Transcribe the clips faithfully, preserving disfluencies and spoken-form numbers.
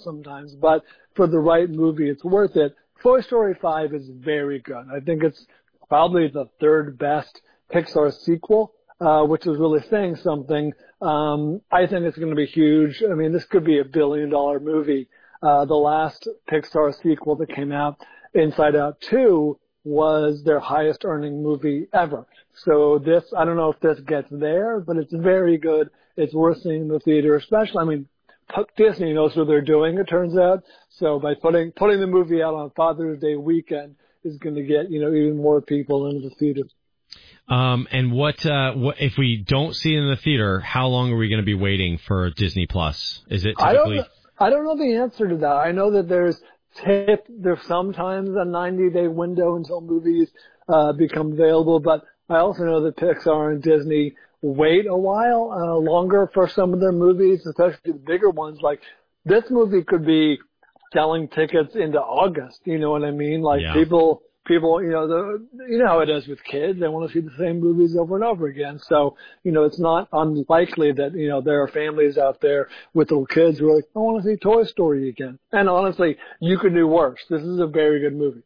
sometimes, but for the right movie, it's worth it. Toy Story five is very good. I think it's probably the third best Pixar sequel, uh, which is really saying something. Um, I think it's going to be huge. I mean, this could be a billion dollar movie. Uh, the last Pixar sequel that came out, Inside Out two, was their highest earning movie ever. So this, I don't know if this gets there, but it's very good. It's worth seeing in the theater, especially, I mean, Disney knows what they're doing, it turns out. So by putting, putting the movie out on Father's Day weekend is going to get, you know, even more people into the theater. Um, and what, uh, what, if we don't see it in the theater, how long are we going to be waiting for Disney Plus? Is it typically... I don't know, I don't know the answer to that. I know that there's tip, there's sometimes a ninety day window until movies, uh, become available, but I also know that Pixar and Disney wait a while, uh, longer for some of their movies, especially the bigger ones. Like, this movie could be selling tickets into August, you know what I mean? Like, yeah. people, people, you know, the, you know how it is with kids. They want to see the same movies over and over again. So, you know, it's not unlikely that, you know, there are families out there with little kids who are like, I want to see Toy Story again. And honestly, you could do worse. This is a very good movie.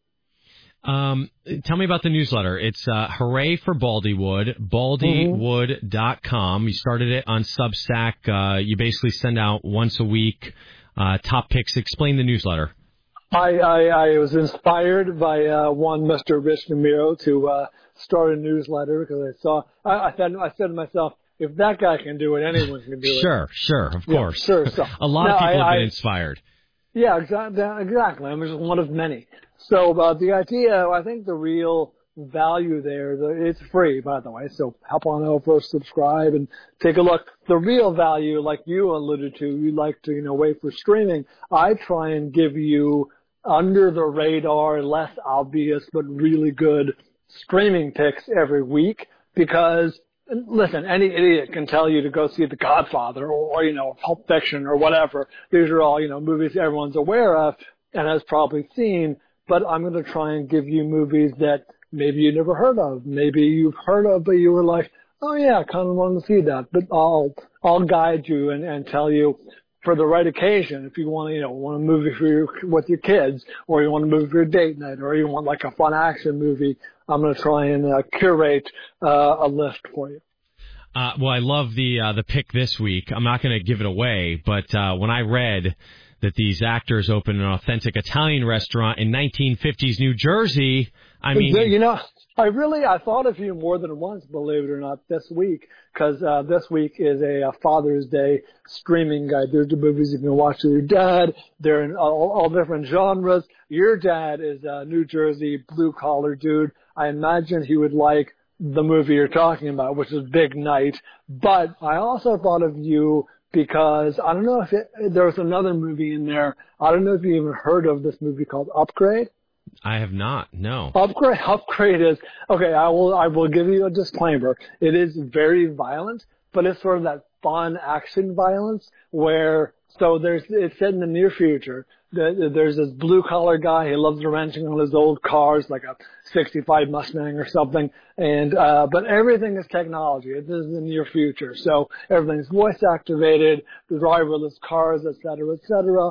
Um, tell me about the newsletter. It's uh, Hooray for Baldywood, baldywood dot com. You started it on Substack. Uh, you basically send out once a week uh, top picks. Explain the newsletter. I, I, I was inspired by uh, one Mister Rich Namiro to uh, start a newsletter because I saw, I, I, said, I said to myself, if that guy can do it, anyone can do it. Sure, sure, of course. Yeah, sure. So, a lot no, of people I, have been I, inspired. Yeah, exactly. Exactly. I'm just one of many. So uh, the idea, I think the real value there, the, it's free, by the way, so hop on over, subscribe, and take a look. The real value, like you alluded to, you like to, you know, wait for streaming. I try and give you under the radar, less obvious, but really good streaming picks every week because, listen, any idiot can tell you to go see The Godfather or, or, you know, Pulp Fiction or whatever. These are all, you know, movies everyone's aware of and has probably seen, but I'm going to try and give you movies that maybe you never heard of. Maybe you've heard of, but you were like, oh yeah, I kind of want to see that. But I'll, I'll guide you and, and tell you for the right occasion, if you want to, you know, want a movie for your, with your kids, or you want a movie for your date night, or you want like a fun action movie, I'm going to try and uh, curate uh, a list for you. Uh, well, I love the uh, the pick this week. I'm not going to give it away, but uh, when I read that these actors opened an authentic Italian restaurant in nineteen fifties New Jersey, I mean, you know, I really, I thought of you more than once, believe it or not, this week, because uh, this week is a, a Father's Day streaming guide. There's the movies you can watch with your dad. They're in all, all different genres. Your dad is a New Jersey blue-collar dude. I imagine he would like the movie you're talking about, which is Big Night. But I also thought of you because I don't know if it, there was another movie in there. I don't know if you even heard of this movie called Upgrade. I have not, no. Upgrade, Upgrade is, okay, I will, I will give you a disclaimer. It is very violent, but it's sort of that fun action violence where, so there's, it's set in the near future. There's this blue collar guy. He loves wrenching on his old cars, like a sixty-five Mustang or something. And, uh, but everything is technology. This is the near future. So everything's voice activated, the driverless cars, et cetera, et cetera.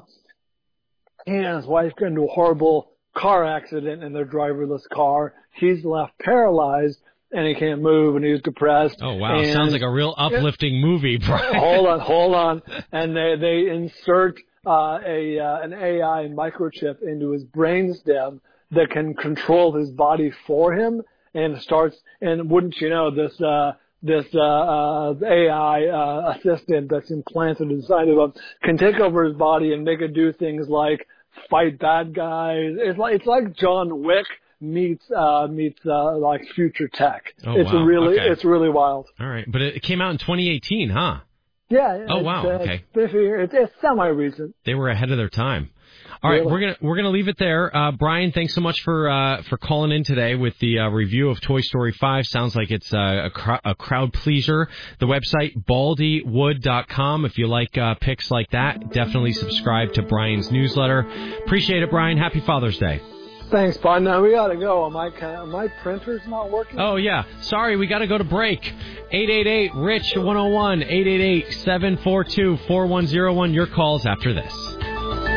And his wife got into a horrible car accident in their driverless car. He's left paralyzed and he can't move and he's depressed. Oh wow, and sounds like a real uplifting movie, Brian. Hold on, hold on. And they they insert uh, a uh, an A I microchip into his brainstem that can control his body for him and starts. And wouldn't you know, this uh, this uh, uh, A I uh, assistant that's implanted inside of him can take over his body and make it do things like fight bad guys. It's like it's like John Wick meets uh meets uh like future tech. Oh, it's wow. really okay. it's really wild. All right, but it came out in twenty eighteen, huh? Yeah. Oh wow. Uh, okay. It's, it's, it's semi-recent. They were ahead of their time. All right, really? we're gonna we're gonna leave it there. Uh, Brian, thanks so much for uh, for calling in today with the uh, review of Toy Story five. Sounds like it's uh, a, cr- a crowd pleaser. The website baldywood dot com. If you like uh, picks like that, definitely subscribe to Brian's newsletter. Appreciate it, Brian. Happy Father's Day. Thanks, Bob. Now we gotta go. My my printer's not working. Oh yeah, sorry, we gotta go to break. eight eight eight, R I C H one oh one, eight eight eight, seven four two, four one zero one. Your calls after this.